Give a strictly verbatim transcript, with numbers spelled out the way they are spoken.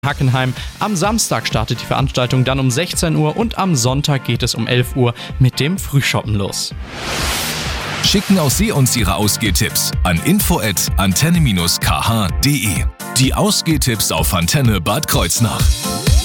Hackenheim. Am Samstag startet die Veranstaltung dann um sechzehn Uhr und am Sonntag geht es um elf Uhr mit dem Frühshoppen los. Schicken auch Sie uns Ihre Ausgehtipps an info at antenne dash k h punkt de. Die Ausgehtipps auf Antenne Bad Kreuznach.